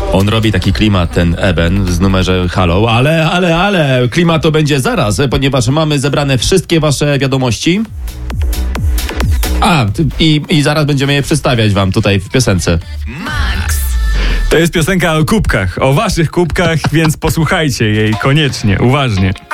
On robi taki klimat, ten Eben z numerze Halo, ale klimat to będzie zaraz, ponieważ mamy zebrane wszystkie wasze wiadomości. I zaraz będziemy je przedstawiać wam tutaj w piosence. Max. To jest piosenka o kubkach, o waszych kubkach, więc posłuchajcie jej koniecznie, uważnie.